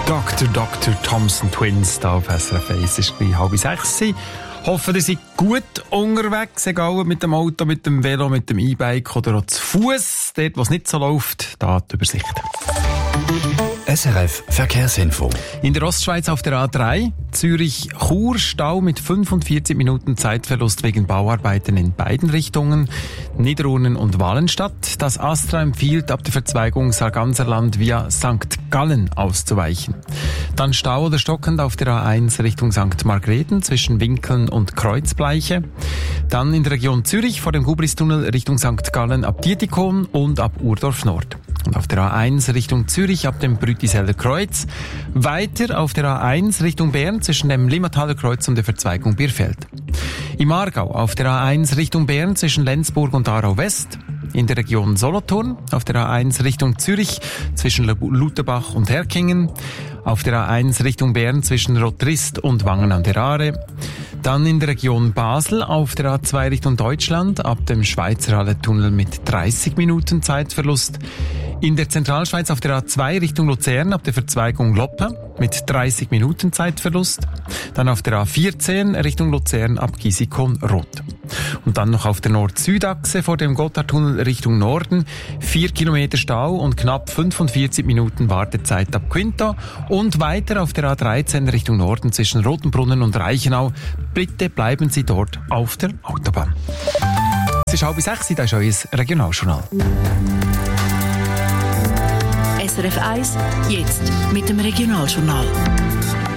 Dr. Thompson Twins da auf SRF 1. Es ist 5:30. Hoffe, ihr seid gut unterwegs, egal ob mit dem Auto, mit dem Velo, mit dem E-Bike oder auch zu Fuß. Dort, wo es nicht so läuft, da die Übersicht. SRF Verkehrsinfo. In der Ostschweiz auf der A3, Zürich-Chur, Stau mit 45 Minuten Zeitverlust wegen Bauarbeiten in beiden Richtungen, Niederurnen und Walenstadt. Das Astra empfiehlt, ab der Verzweigung Sarganserland via St. Gallen auszuweichen. Dann Stau oder stockend auf der A1 Richtung St. Margrethen zwischen Winkeln und Kreuzbleiche. Dann in der Region Zürich vor dem Hubristunnel Richtung St. Gallen ab Dietikon und ab Urdorf Nord. Und auf der A1 Richtung Zürich ab dem Brütiseller Kreuz. Weiter auf der A1 Richtung Bern zwischen dem Limmataler Kreuz und der Verzweigung Bierfeld. Im Aargau auf der A1 Richtung Bern zwischen Lenzburg und Aarau West. In der Region Solothurn auf der A1 Richtung Zürich zwischen Lutherbach und Herkingen. Auf der A1 Richtung Bern zwischen Rotrist und Wangen an der Aare. Dann in der Region Basel auf der A2 Richtung Deutschland ab dem Schweizer Halle-Tunnel mit 30 Minuten Zeitverlust. In der Zentralschweiz auf der A2 Richtung Luzern ab der Verzweigung Loppe mit 30 Minuten Zeitverlust. Dann auf der A14 Richtung Luzern ab Gisikon-Roth. Und dann noch auf der Nord-Süd-Achse vor dem Gotthardtunnel Richtung Norden 4 Kilometer Stau und knapp 45 Minuten Wartezeit ab Quinto. Und weiter auf der A13 Richtung Norden zwischen Rotenbrunnen und Reichenau. Bitte bleiben Sie dort auf der Autobahn. Es ist 5:30, das ist euer Regionaljournal. SRF 1, jetzt mit dem Regionaljournal.